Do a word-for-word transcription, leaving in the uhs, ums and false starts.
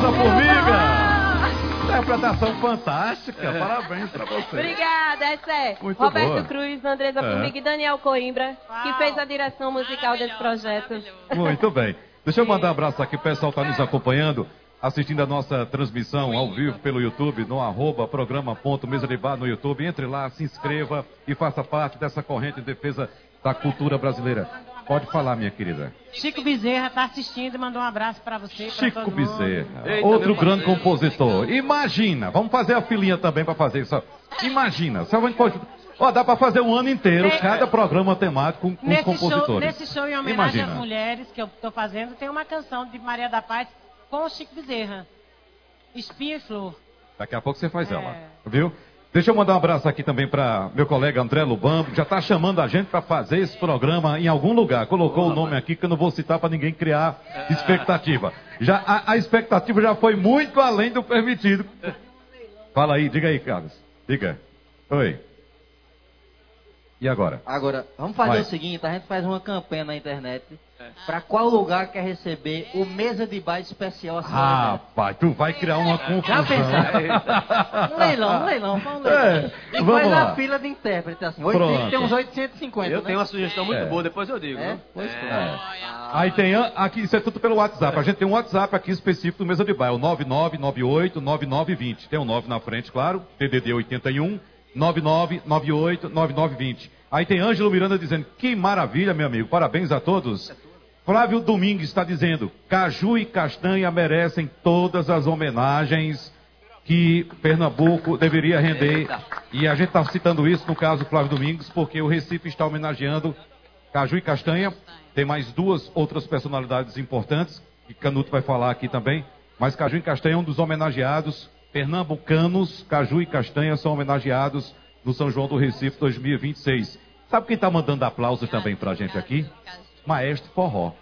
Andresa Formiga. Interpretação fantástica, é. Parabéns pra você. Obrigada, essa é Muito Roberto boa. Cruz, Andresa É. Formiga e Daniel Coimbra, Uau. que fez a direção musical desse projeto. Muito bem. Deixa eu mandar um abraço aqui, o pessoal está nos acompanhando, assistindo a nossa transmissão ao vivo pelo YouTube, no arroba programa ponto mesa de bar no YouTube. Entre lá, se inscreva e faça parte dessa corrente em defesa da cultura brasileira. Pode falar, minha querida. Chico Bezerra está assistindo e mandou um abraço para você. Pra Chico todo Bezerra, Eita, outro grande compositor. Imagina, vamos fazer a filinha também para fazer isso. Imagina, só vai pode... Ó, dá para fazer um ano inteiro, é. cada programa temático com, com nesse os compositores. Show, nesse show em homenagem Imagina. às mulheres que eu estou fazendo, tem uma canção de Maria da Paz com o Chico Bezerra. Espinho e Flor. Daqui a pouco você faz é. ela, viu? Deixa eu mandar um abraço aqui também para meu colega André Lubambo, que já está chamando a gente para fazer esse programa em algum lugar. Colocou o nome aqui que eu não vou citar para ninguém criar expectativa. Já, a, a expectativa já foi muito além do permitido. Fala aí, diga aí, Carlos. Diga. Oi. E agora? Agora, vamos fazer Vai. o seguinte, a gente faz uma campanha na internet. Para qual lugar quer receber o mesa de bar especial assim? Rapaz, tu vai criar uma confusão. Um leilão, um leilão, um leilão. É, e vamos faz lá. a fila de intérprete, assim. Pronto. oitocentos, tem uns oitocentos e cinquenta, Eu né? tenho uma sugestão muito É. boa, depois eu digo. É? Viu? Pois É. é. Aí tem, a- aqui, isso é tudo pelo WhatsApp. A gente tem um WhatsApp aqui específico do Mesa de Bar, é o nove nove nove oito nove nove dois zero. Tem um nove na frente, claro, D D D oitenta e um, nove nove nove oito nove nove dois zero. Aí tem Ângelo Miranda dizendo, que maravilha, meu amigo, parabéns a todos. Flávio Domingues está dizendo, caju e castanha merecem todas as homenagens que Pernambuco deveria render. Eita. E a gente está citando isso, no caso Flávio Domingues, porque o Recife está homenageando caju e castanha. Tem mais duas outras personalidades importantes, que Canuto vai falar aqui também. Mas caju e castanha é um dos homenageados pernambucanos. Caju e castanha são homenageados no São João do Recife dois mil e vinte e seis. Sabe quem está mandando aplausos também para a gente aqui? Maestro Forró.